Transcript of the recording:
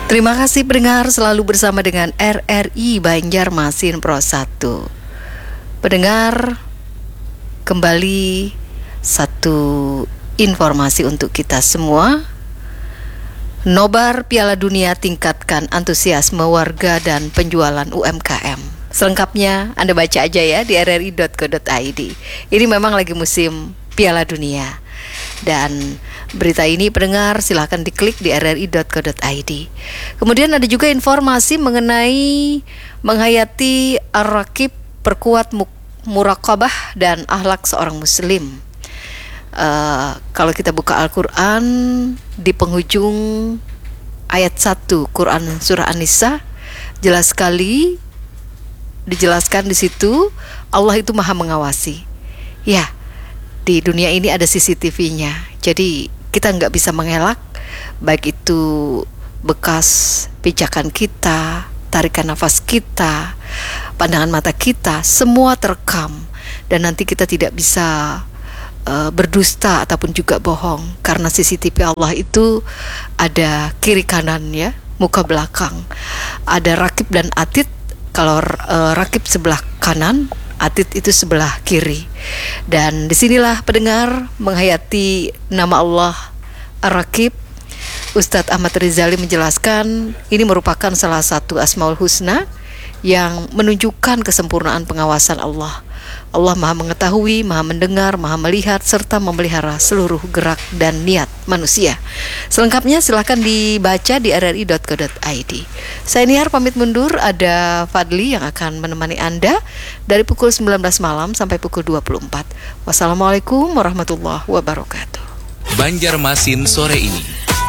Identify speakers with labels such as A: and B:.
A: Terima kasih pendengar selalu bersama dengan RRI Banjarmasin Pro 1. Pendengar, kembali satu informasi untuk kita semua. Nobar Piala Dunia tingkatkan antusiasme warga dan penjualan UMKM. Selengkapnya Anda baca aja ya di rri.co.id. Ini memang lagi musim Piala Dunia. Dan berita ini pendengar silahkan diklik di rri.co.id. Kemudian ada juga informasi mengenai menghayati ar-rakib, perkuat muraqabah dan akhlak seorang muslim. Kalau kita buka Al-Quran di penghujung ayat 1 Quran surah An-Nisa, jelas sekali dijelaskan di situ Allah itu maha mengawasi. Ya, di dunia ini ada CCTV-nya. Jadi kita nggak bisa mengelak, baik itu bekas pijakan kita, tarikan nafas kita, pandangan mata kita, semua terekam. Dan nanti kita tidak bisa berdusta ataupun juga bohong, karena CCTV Allah itu ada kiri kanan ya, muka belakang. Ada rakib dan atid. Kalau rakib sebelah kanan, atid itu sebelah kiri. Dan disinilah pendengar menghayati nama Allah Ar-Rakib. Ustadz Ahmad Rizali menjelaskan ini merupakan salah satu Asmaul Husna yang menunjukkan kesempurnaan pengawasan Allah. Allah maha mengetahui, maha mendengar, maha melihat, serta memelihara seluruh gerak dan niat manusia. Selengkapnya silahkan dibaca di rri.co.id. Saya Niar pamit mundur, ada Fadli yang akan menemani Anda dari pukul 19 malam sampai pukul 24. Wassalamualaikum warahmatullahi wabarakatuh.
B: Banjarmasin sore ini.